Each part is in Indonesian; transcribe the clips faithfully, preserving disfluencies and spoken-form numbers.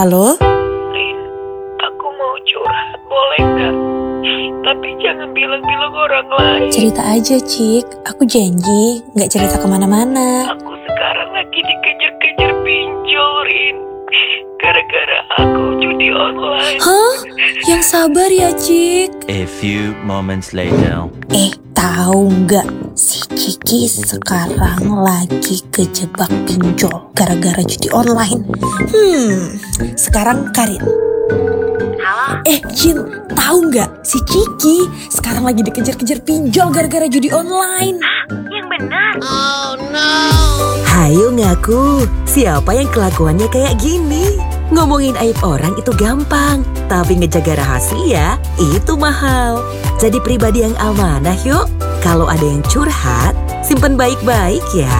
Halo? Rin, aku mau curhat, boleh nggak? Tapi jangan bilang-bilang orang lain. Cerita aja, Cik. Aku janji gak cerita kemana-mana. Aku sekarang lagi dikejar-kejar pinjol, Rin. Gara-gara aku judi online. Hah? Yang sabar ya, Cik. A few moments later. Eh, tahu nggak? Si Kiki sekarang lagi kejebak pinjol gara-gara judi online. Hmm, sekarang Karin. Halo? Eh, Jin, tahu nggak? Si Kiki sekarang lagi dikejar-kejar pinjol gara-gara judi online. Yang benar. Hayo ngaku, siapa yang kelakuannya kayak gini? Ngomongin aib orang itu gampang, tapi ngejaga rahasia itu mahal. Jadi pribadi yang amanah yuk. Kalau ada yang curhat, simpen baik-baik ya.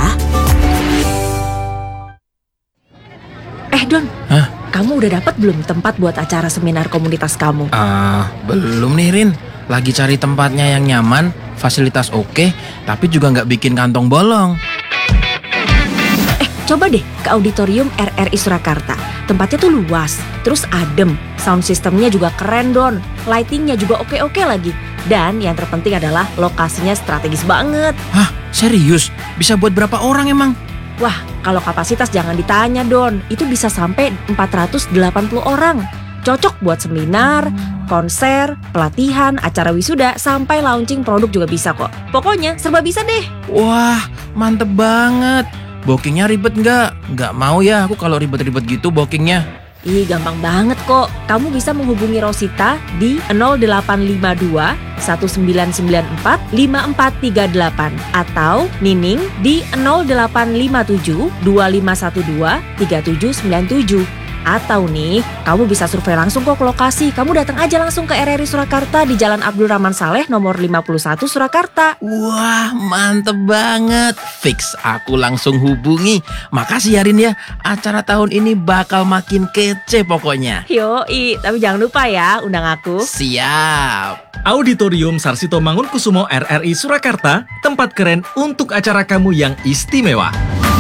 Eh Don, Hah? kamu udah dapat belum tempat buat acara seminar komunitas kamu? Ah, belum nih Rin. Lagi cari tempatnya yang nyaman, fasilitas oke, tapi juga nggak bikin kantong bolong. Eh, coba deh ke auditorium R R I Surakarta. Tempatnya tuh luas, terus adem, sound systemnya juga keren Don, lightingnya juga oke-oke lagi. Dan yang terpenting adalah lokasinya strategis banget. Hah, serius? Bisa buat berapa orang emang? Wah, kalau kapasitas jangan ditanya Don, itu bisa sampai empat ratus delapan puluh orang. Cocok buat seminar, konser, pelatihan, acara wisuda, sampai launching produk juga bisa kok. Pokoknya serba bisa deh. Wah, mantep banget. Bookingnya ribet nggak? Nggak mau ya aku kalau ribet-ribet gitu bookingnya. Ih, gampang banget kok. Kamu bisa menghubungi Rosita di nol delapan lima dua satu sembilan sembilan empat lima empat tiga delapan atau Nining di nol delapan lima tujuh dua lima satu dua tiga tujuh sembilan tujuh. Atau nih, kamu bisa survei langsung kok ke lokasi. Kamu datang aja langsung ke R R I Surakarta di Jalan Abdul Rahman Saleh nomor lima puluh satu Surakarta. Wah, mantep banget. Fix, aku langsung hubungi. Makasih ya Rin ya. Acara tahun ini bakal makin kece pokoknya. Yoi, tapi jangan lupa ya undang aku. Siap. Auditorium Sarsito Mangunkusumo R R I Surakarta, tempat keren untuk acara kamu yang istimewa.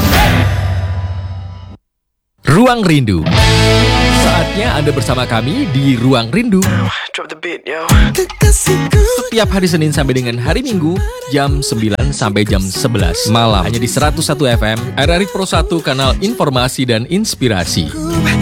Ruang Rindu. Saatnya Anda bersama kami di Ruang Rindu. Setiap hari Senin sampai dengan hari Minggu, jam sembilan sampai jam sebelas malam. Hanya di seratus satu F M, R R I Pro satu, kanal informasi dan inspirasi.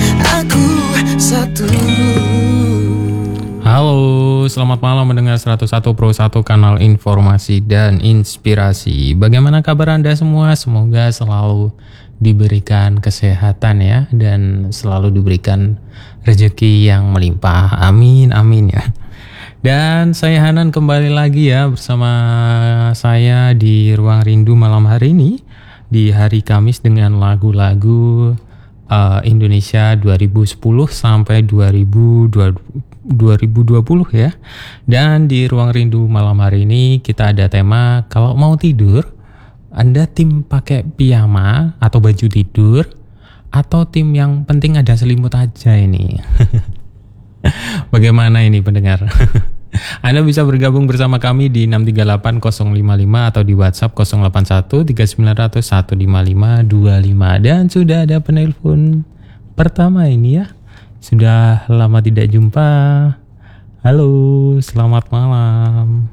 Halo, selamat malam mendengar seratus satu Pro satu, kanal informasi dan inspirasi. Bagaimana kabar Anda semua? Semoga selalu diberikan kesehatan ya, dan selalu diberikan rezeki yang melimpah. Amin, amin ya. Dan saya Hanan kembali lagi ya bersama saya di Ruang Rindu malam hari ini, di hari Kamis dengan lagu-lagu uh, Indonesia dua ribu sepuluh sampai dua ribu dua puluh ya. Dan di Ruang Rindu malam hari ini kita ada tema kalau mau tidur, Anda tim pakai piyama atau baju tidur, atau tim yang penting ada selimut aja ini? Bagaimana ini pendengar? Anda bisa bergabung bersama kami di enam tiga delapan nol lima lima atau di WhatsApp nol delapan satu tiga sembilan nol nol satu lima lima dua lima. Dan sudah ada penelpon pertama ini ya. Sudah lama tidak jumpa. Halo, selamat malam.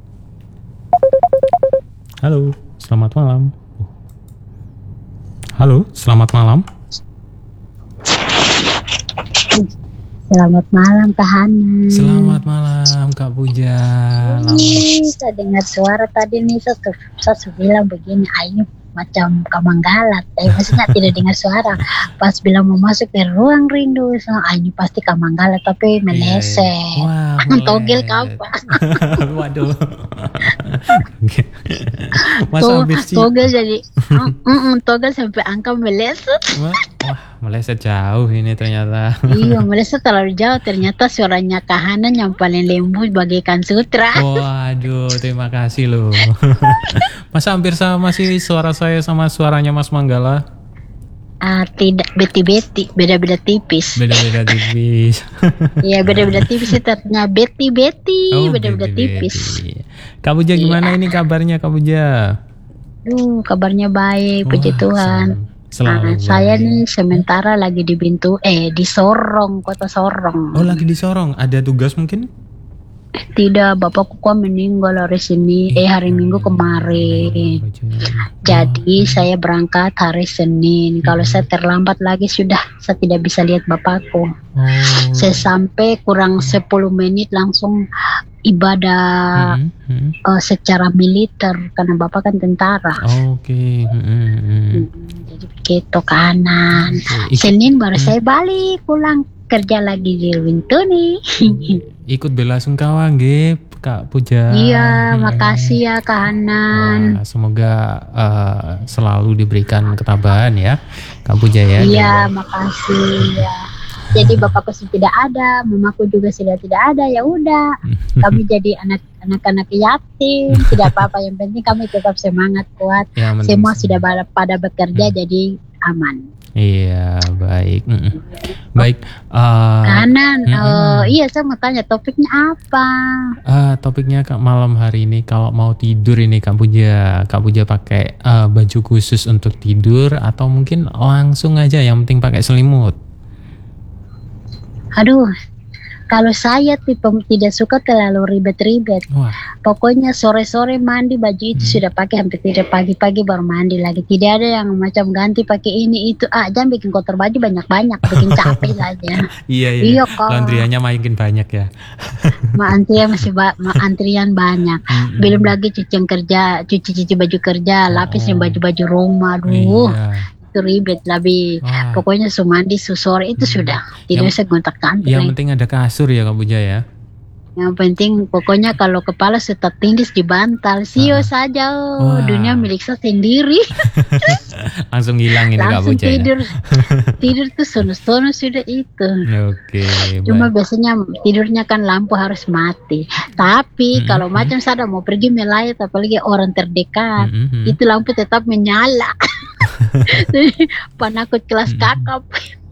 Halo, selamat malam. Halo, selamat malam. Selamat malam Kak Hana. Selamat malam Kak Puja. Ini saya dengar suara tadi nih, saya, saya bilang begini, Ayu macam Kamanggalat. Eh, maksudnya tidak dengar suara. Pas bilang mau masuk ke Ruang Rindu, saya Ayu pasti Kamanggalat tapi meleset. Wah, Togel kapan? Waduh. Masa To- habis sih? Togel jadi mm, mm, Togel sampai angka meleset. Wah, meleset jauh ini ternyata. Iya, meleset terlalu jauh. Ternyata suaranya Kak Hana yang paling lembut bagaikan sutra. Waduh, terima kasih loh. Masa hampir sama sih suara saya sama suaranya Mas Manggala? Ah, tidak, beti-beti, beda-beda tipis. Beda-beda tipis. Iya, beda-beda tipis sih, ternyata beti-beti, Oh, beda-beda beda-beda tipis. Kak Puja gimana Iya. ini kabarnya Kak Puja? Duh, kabarnya baik, puji Wah, Tuhan. senang. Selalu Nah, saya baik. nih sementara lagi di Bintu eh di Sorong, kota Sorong. Oh, lagi di Sorong. Ada tugas mungkin? Tidak, bapakku kok meninggal hari Senin, eh hari Minggu kemarin. Jadi saya berangkat hari Senin. Kalau saya terlambat lagi sudah saya tidak bisa lihat bapakku. Oh. Saya sampai kurang sepuluh menit langsung ibadah Hmm, hmm. eh, secara militer karena bapak kan tentara. Oke. Hmm, hmm, hmm. Jadi begitu kanan. Oke. Ikut, Senin baru saya balik pulang kerja lagi di Wintuni. ikut bela sungkawa nggih, Kak Puja. Iya, Hmm. makasih ya Kak Hanan. Wah, semoga eh, selalu diberikan ketabahan ya, Kak Puja ya. Iya, makasih ya. Jadi bapakku sudah tidak ada, mamaku juga sudah tidak ada, ya udah. Kami jadi anak anak-anak yatim, tidak apa-apa, yang penting kami tetap semangat kuat. Ya, penting Semua sih. sudah pada, pada bekerja jadi aman. Iya, baik. Mm-mm. Baik. eh, Hanan, mm-mm. eh, iya saya mau tanya topiknya apa? eh, topiknya Kak malam hari ini kalau mau tidur ini Kak Puja, Kak Puja pakai eh, baju khusus untuk tidur atau mungkin langsung aja yang penting pakai selimut. Aduh, kalau saya tipe tidak suka terlalu ribet-ribet. Wah. Pokoknya sore-sore mandi baju itu Hmm. sudah pakai, hampir tidak pagi-pagi baru mandi lagi. Tidak ada yang macam ganti pakai ini itu. Ah, jangan bikin kotor baju banyak-banyak, bikin capek saja. Iya, iya. Iya, Kak. Laundryannya makin banyak ya. Ma antrian masih ba ma antrian banyak. Mm-mm. Belum lagi cuci kerja, cuci-cuci baju kerja, lapisin Oh. baju-baju rumah. Aduh, Iya. itu ribet lebih. Wah. Pokoknya su mandi su sore itu Hmm. sudah. Tidak Yang- usah gontak-gantik. Yang penting ada kasur ya Kak Puja ya. Yang penting pokoknya kalau kepala sudah tindis di bantal, sio Ah. saja. Wah. Oh, dunia milik saya sendiri. Langsung hilang ini Kak Langsung Puja ya. tidur. Tidur tuh sono-sono sudah itu. Oke, Cuma baik. biasanya tidurnya kan lampu harus mati. Tapi Mm-mm, kalau mm. macam saya mau pergi melayat, apalagi orang terdekat, Mm-mm. itu lampu tetap menyala. Penakut kelas Mm-mm. kakap.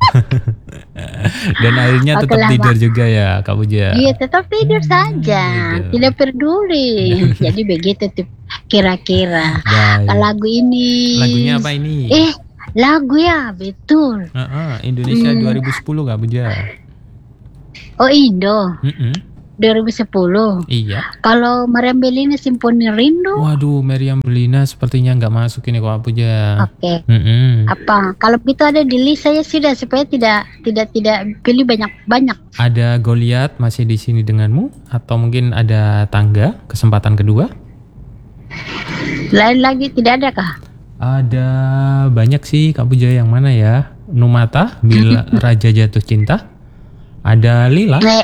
Dan akhirnya tetap Oke lah, tidur juga ya Kak Puja. Iya, tetap tidur Hmm, saja, gitu. tidak peduli. Jadi begitu tuh kira-kira. Baik. Lagu ini. Lagunya apa ini? Eh, lagu ya, betul. Heeh, Indonesia Hmm. dua ribu sepuluh Kak Puja. Oh, Indo Mm-mm. dua ribu sepuluh. Iya. Kalau Mariam Bellina Simponi Rindu. Waduh, Meriam Belina sepertinya nggak masuk ini Kak Puja. Oke. Mm-mm. Apa? Kalau itu ada di list saya sudah supaya tidak tidak tidak pilih banyak-banyak. Ada Goliat masih di sini denganmu atau mungkin ada Tangga kesempatan kedua? Lain lagi tidak ada kah? Ada banyak sih Kak Puja, yang mana ya? Numata, Bila Raja Jatuh Cinta. Ada Lila. Eh,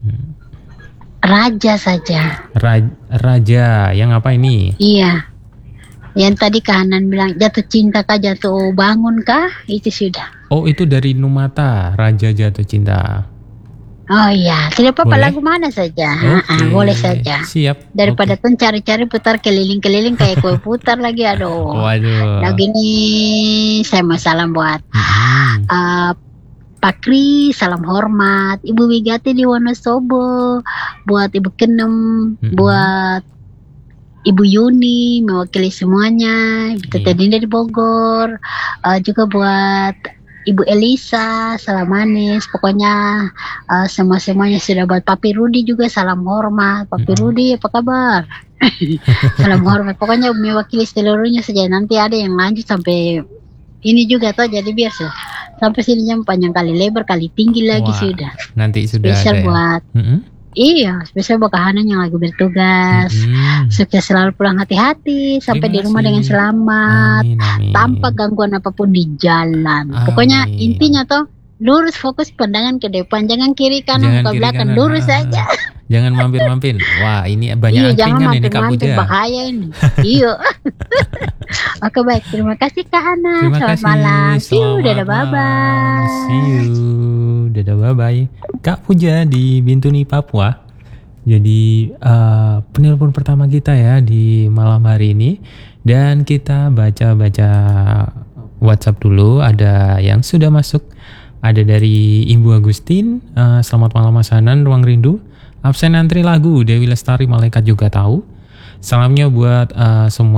Raja saja. Ra- Raja, yang apa ini? Iya. Yang tadi kanan bilang jatuh cinta kah, jatuh bangun kah? Itu sudah. Oh, itu dari Numata, Raja Jatuh Cinta. Oh iya, tidak apa-apa, Boleh? lagu mana saja. Oke, Ah, boleh saja. Siap. Daripada Oke. tuh cari-cari putar keliling-keliling kayak kue putar lagi, aduh. Waduh. Lagu ini saya mau salam buat Mm-mm. uh, Pak Kri, salam hormat. Ibu Wigati di Wonosobo, buat Ibu Kenem, Mm-mm. buat Ibu Yuni, mewakili semuanya. Ibu Tete Iya. Dinda di Bogor, uh, juga buat Ibu Elisa, salam manis. Pokoknya uh, semua-semuanya sudah buat Papi Rudi juga salam hormat. Papi Mm-mm. Rudi, apa kabar? Salam hormat. Pokoknya mewakili seluruhnya saja. Nanti ada yang lanjut sampai ini juga toh, jadi biar se- sampai sini jam panjang kali lebar kali tinggi lagi Wah, sudah. Nanti sudah Spesial ada ya. buat Mm-mm. iya, spesial buat Kahanan yang lagi bertugas. Mm-mm. Sukses selalu, pulang hati-hati sampai Terima di rumah kasih. dengan selamat, Amin, amin. tanpa gangguan apapun di jalan. Pokoknya Amin. intinya toh lurus, fokus pandangan ke depan, jangan kiri kanan Jangan ke kiri belakang, kanan. lurus Ah, saja. Jangan mampir-mampir. Wah, ini banyak Iya, jangan angkringan ini Kak mampir-mampir, Puja. bahaya ini. Iya. Oke, baik, terima kasih Kak Hana. Terima Selamat kasih. malam. See you, Selamat dadah, bye malam. bye. See you. Dadah bye bye. Kak Puja di Bintuni, Papua. Jadi eh, penelpon pertama kita ya di malam hari ini, dan kita baca-baca WhatsApp dulu. Ada yang sudah masuk. Ada dari Ibu Agustin. eh, selamat malam Mas Hanan, Ruang Rindu. Absen antri lagu Dewi Lestari, Malaikat Juga Tahu. Salamnya buat eh, semua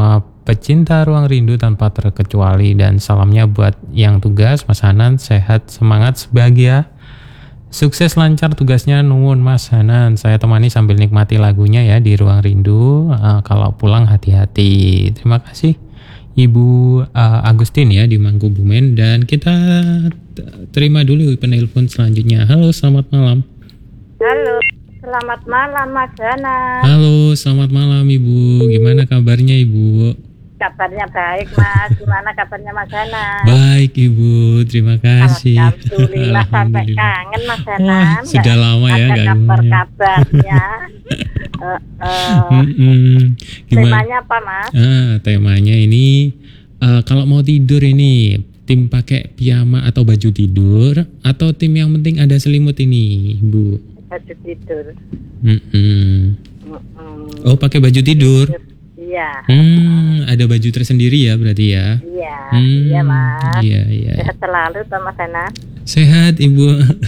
pecinta Ruang Rindu tanpa terkecuali. Dan salamnya buat yang tugas, Mas Hanan, sehat, semangat, bahagia, sukses lancar tugasnya, nuwun Mas Hanan. Saya temani sambil nikmati lagunya ya di Ruang Rindu. Uh, kalau pulang hati-hati. Terima kasih Ibu uh, Agustin ya di Mangkubumen. Dan kita t- terima dulu penelpon selanjutnya. Halo, selamat malam. Halo, selamat malam Mas Hanan. Halo, selamat malam Ibu. Gimana kabarnya Ibu? Kabarnya baik Mas. Gimana kabarnya Mas Hanan? Baik Ibu, terima kasih. Alhamdulillah, sampai kangen Mas Hanan. Wah, sudah lama ya ada nggak kabar-kabarnya. uh, uh, Mm-mm. temanya apa Mas? Ah, temanya ini uh, kalau mau tidur ini tim pakai piyama atau baju tidur atau tim yang penting ada selimut ini, Bu? Baju tidur. Mm-mm. Mm-mm. Oh, pakai baju tidur. Iya. Hmm, ada baju tersendiri ya berarti ya? Iya. Hmm, Iya Mas. Iya, iya. Sehat selalu toh Mas Hanan. Sehat Ibu.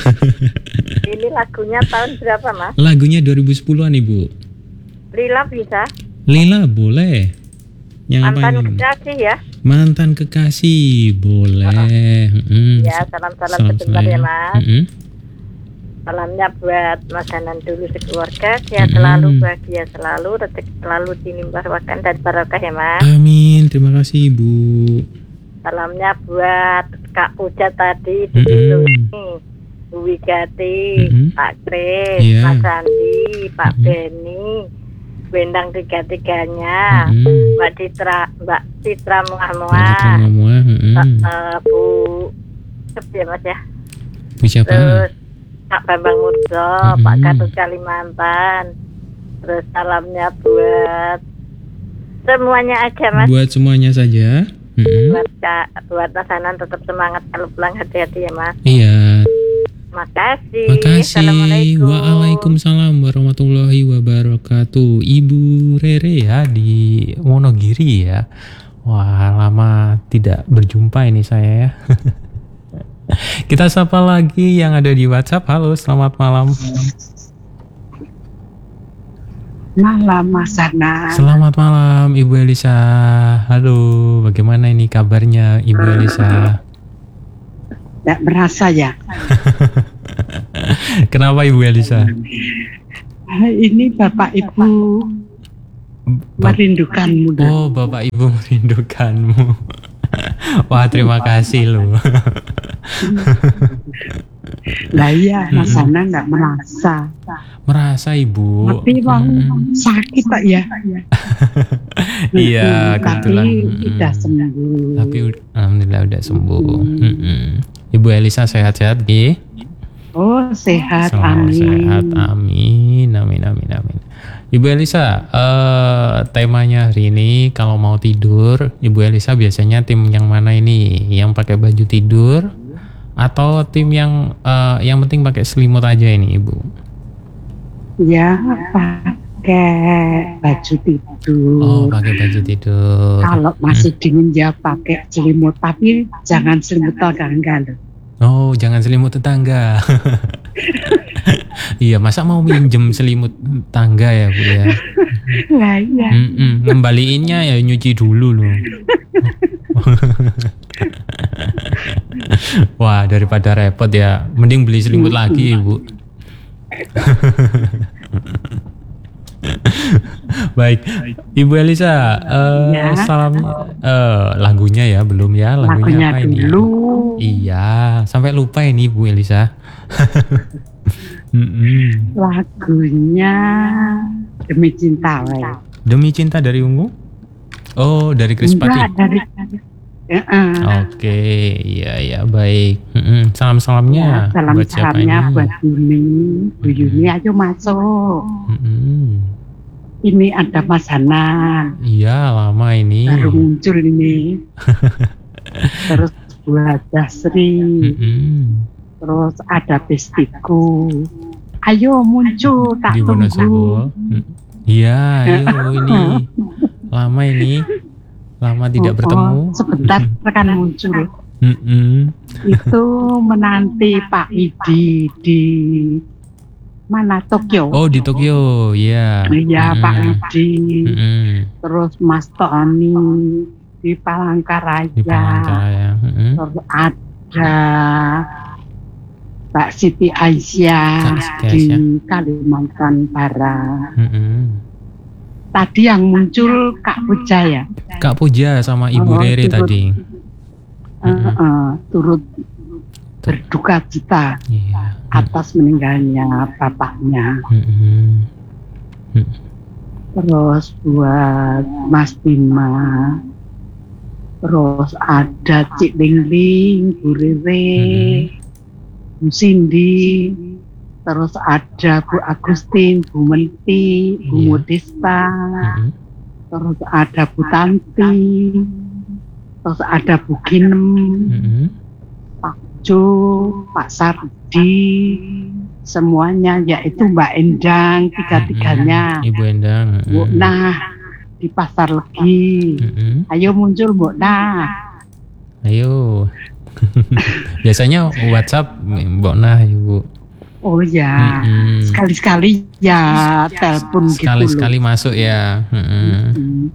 Ini lagunya tahun berapa Mas? Lagunya dua ribu sepuluhan Ibu. Lila bisa? Lila boleh. Yang apa Mantan ini? kekasih ya? Mantan kekasih boleh. Mm-mm. Ya, salam-salam Salam sebentar ya sayang. Mas. Mm-mm. Salamnya buat Mas Hanan dulu sekeluarga, sehat Mm-mm. selalu, bahagia selalu, rezeki selalu dilimpahkan dan barokah ya Mas. Amin, terima kasih Ibu. Salamnya buat Kak Puja tadi, Mm-mm. Didi, Bu Wigati, Mm-mm. Pak Kris, Iya. Mas Andi, Pak Mm-mm. Benny, Bendang tiga-tiganya, Mm-mm. Mbak Citra, Mbak Citra Muah-Muah, Waalaikumsalam semua. Mm-mm. eh, eh, Bu Sep ya Mas ya. Bu siapa? Terus Pak Bambang Murjo, Mm-mm. Pak Gatot Kalimantan. Terus salamnya buat semuanya aja Mas. Buat semuanya saja. Mm-mm. Buat Kak, buat Mas Hanan tetap semangat kalau pulang, hati-hati ya Mas. Iya. Makasih. Makasih. Assalamualaikum. Waalaikumsalam warahmatullahi wabarakatuh. Ibu Rere ya di Wonogiri ya. Wah, lama tidak berjumpa ini saya ya. Kita sapa lagi yang ada di WhatsApp. Halo, selamat malam. Malam Mas Hanan. Selamat malam Ibu Elisa. Halo, bagaimana ini kabarnya Ibu Elisa? Tidak merasa ya. Kenapa Ibu Elisa? Ini Bapak Ibu merindukanmu. Dan. Oh, Bapak Ibu merindukanmu. Wah, terima kasih loh. Lah iya, Mas Hanan nggak merasa. Merasa Ibu. Tapi bang Mm-mm. sakit tak ya? Iya, Mm-mm, kebetulan. Tapi Mm-mm. udah sembuh. Tapi ud- alhamdulillah udah sembuh. Mm-mm. Ibu Elisa sehat-sehat, Gi? Oh sehat, Selalu amin. sehat, amin, amin, amin, amin. Ibu Elisa, eh, temanya hari ini kalau mau tidur, Ibu Elisa biasanya tim yang mana ini? Yang pakai baju tidur atau tim yang eh, yang penting pakai selimut aja ini, Ibu? Ya pakai baju tidur. Oh, pakai baju tidur. Kalau masih dingin ya pakai selimut, tapi jangan selimut tetangga loh. Oh, jangan selimut tetangga. Iya, masa mau minjem selimut tangga ya, Bu ya? Lah iya. Mm-mm, ngembaliinnya ya nyuci dulu loh. Wah, daripada repot ya, mending beli selimut lagi, Bu. Baik, Ibu Elisa, uh, Ya. salam uh, lagunya ya, belum ya? Lagunya, Lagunya apa ini? dulu. Iya, sampai lupa ini Bu Elisa. Mm-mm. Lagunya Demi Cinta we. Demi Cinta dari Ungu? Oh, dari Chris Pati. Enggak, dari Heeh. Oke, iya iya baik. Mm-mm. Salam-salamnya Ya, salam buat siapa salamnya ini? buat Yuni. Bu Yuni ayo masuk. Mm-mm. Ini ada Mas Hanan. Iya, lama ini. Baru muncul ini. Terus buat Dasri. Mm-mm. Terus ada Bestiku. Ayo muncul, tak Di tunggu. Wonosobo. Mm. Iya, ayo ini. Lama ini. Lama tidak Oh, bertemu. oh, sebentar akan muncul. Mm-mm. Itu menanti Pak Widi di mana Tokyo. Oh, di Tokyo, ya. Iya, Mm-mm. Pak Edi. Mm-mm. Terus Mas Tony di Palangkaraya. Di Palangkaraya. Mm-mm. Terus ada Mbak Siti Aisyah Mbak Siti di Aisyah. Kalimantan Barat. Mm-mm. Tadi yang muncul Kak Puja ya. Kak Puja sama Ibu Oh, Rere turut. tadi. Eh, eh, turut berduka cita Iya. atas meninggalnya bapaknya. Mm-mm. Terus buat Mas Bima, terus ada Cik Ling Ling, Bu Rere, Bu Cindy, terus ada Bu Agustin, Bu Menti, Bu Iya. Modesta, Mm-mm. terus ada Bu Tanti, terus ada Bu Ginem, Mm-mm. Pak Jo, Pak Sardi, semuanya yaitu Mbak Endang, tiga-tiganya. Ibu Endang. Bu Mm-mm. Nah di Pasar Legi. Mm-mm. Ayo muncul Bu Nah. Ayo. Biasanya WhatsApp Mbak Nah, Ibu. Oh ya, Mm-mm. sekali-sekali ya telepon gitu loh. Sekali-sekali masuk ya. Mm-mm. Mm.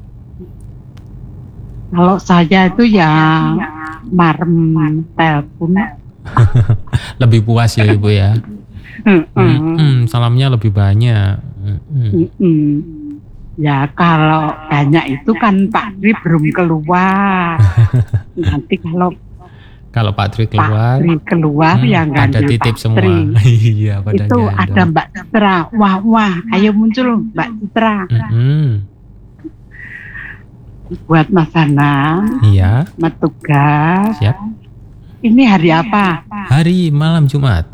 Kalau saya itu ya marem telepon. Lebih puas ya Ibu ya. Mm-mm. Mm-mm. Salamnya lebih banyak. Mm-mm. Mm-mm. Ya kalau banyak itu kan Pak Tri belum keluar. Nanti kalau Kalau Pak Tri Pak keluar, Tri keluar hmm, yang pada ganti titip Pak semua. Tri. Iya, pada Itu gendong. ada Mbak Citra. Wah wah, ayo muncul Mbak Citra. Mm-mm. Buat Mas Anam, Iya, Metugas. siap. Ini hari apa? Hari malam Jumat.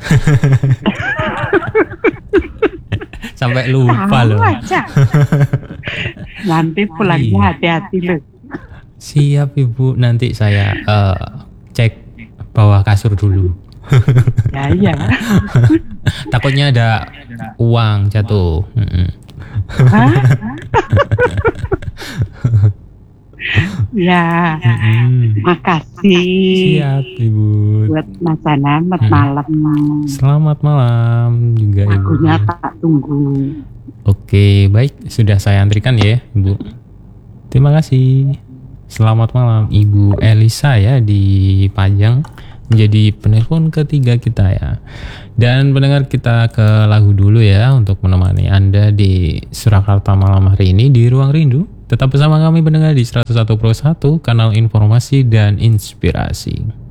Sampai lupa Tahu loh. aja. Nanti pulangnya Iya. hati-hati loh. Siap Ibu, nanti saya eh, cek bawah kasur dulu. Ya iya. Takutnya ada uang jatuh. Mm-mm. Hah? Ya, Mm-mm. makasih Siap Ibu. buat Mas Anam. Selamat Hmm. malam. Selamat malam juga Ibu. Lagunya tak tunggu. Oke, baik. Sudah saya antrikan ya, Ibu. Terima kasih. Selamat malam, Ibu Elisa ya di Pajang. Menjadi penelpon ketiga kita ya. Dan pendengar, kita ke lagu dulu ya untuk menemani Anda di Surakarta malam hari ini di Ruang Rindu. Tetap bersama kami pendengar di seratus satu koma satu Kanal Informasi dan Inspirasi.